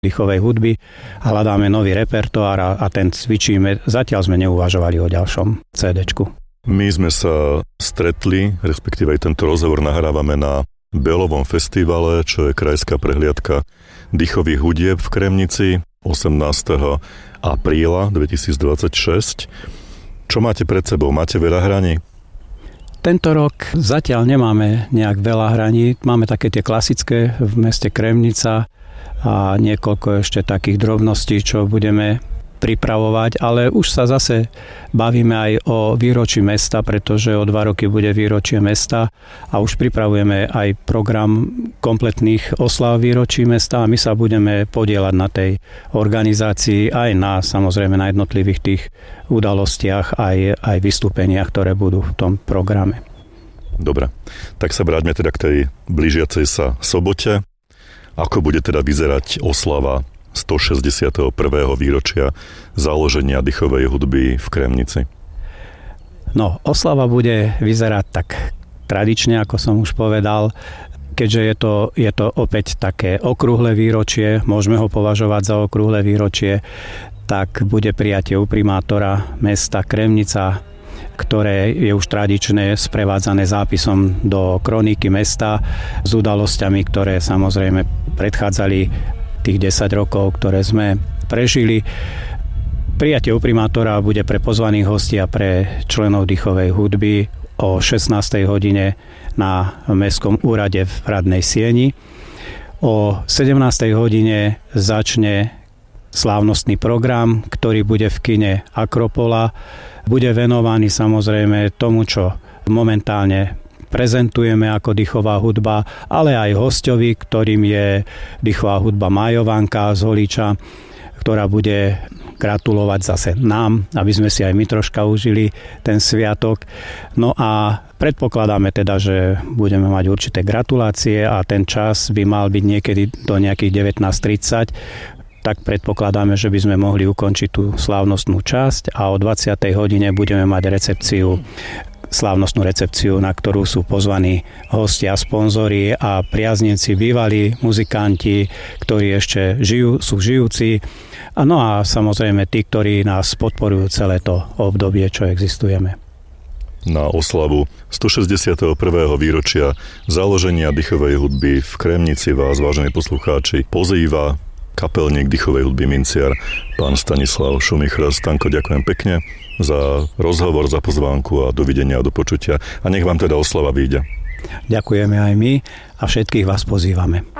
dýchovej hudby a hľadáme nový repertoár a ten cvičíme. Zatiaľ sme neuvažovali o ďalšom CD-čku. My sme sa stretli, respektíve aj tento rozhovor nahrávame na Belovom festivale, čo je krajská prehliadka dýchových hudieb v Kremnici 18. apríla 2026. Čo máte pred sebou? Máte veľa hraní? Tento rok zatiaľ nemáme nejak veľa hraní. Máme také tie klasické v meste Kremnica a niekoľko ešte takých drobností, čo budeme pripravovať, ale už sa zase bavíme aj o výročí mesta, pretože o 2 roky bude výročie mesta a už pripravujeme aj program kompletných oslav výročí mesta a my sa budeme podieľať na tej organizácii aj samozrejme na jednotlivých tých udalostiach, aj vystúpeniach, ktoré budú v tom programe. Dobre, tak sa vráťme teda k tej blížiacej sa sobote. Ako bude teda vyzerať oslava 161. výročia založenia dýchovej hudby v Kremnici? No, oslava bude vyzerať tak tradične, ako som už povedal, keďže je to opäť také okrúhle výročie, môžeme ho považovať za okrúhle výročie, tak bude prijatie u primátora mesta Kremnica, ktoré je už tradične sprevádzané zápisom do kroniky mesta s udalosťami, ktoré samozrejme predchádzali tých 10 rokov, ktoré sme prežili. Prijatie u primátora bude pre pozvaných hostí a pre členov dýchovej hudby o 16. hodine na Mestskom úrade v Hradnej Sieni. O 17. hodine začne slávnostný program, ktorý bude v kine Akropola. Bude venovaný samozrejme tomu, čo momentálne prezentujeme ako dýchová hudba, ale aj hosťovi, ktorým je dýchová hudba Majovanka z Holíča, ktorá bude gratulovať zase nám, aby sme si aj my troška užili ten sviatok. No a predpokladáme teda, že budeme mať určité gratulácie a ten čas by mal byť niekedy do nejakých 19:30. Tak predpokladáme, že by sme mohli ukončiť tú slávnostnú časť a o 20. hodine budeme mať slávnostnú recepciu, na ktorú sú pozvaní hostia, sponzori a priaznenci, bývalí muzikanti, ktorí ešte sú žijúci. No a samozrejme tí, ktorí nás podporujú celé to obdobie, čo existujeme. Na oslavu 161. výročia založenia dýchovej hudby v Kremnici vás, vážení poslucháči, pozýva kapelník dýchovej hudby Minciar, pán Stanislav Šumichrst. Stanko, ďakujem pekne za rozhovor, za pozvánku a dovidenia a do počutia. A nech vám teda oslava vyjde. Ďakujeme aj my a všetkých vás pozývame.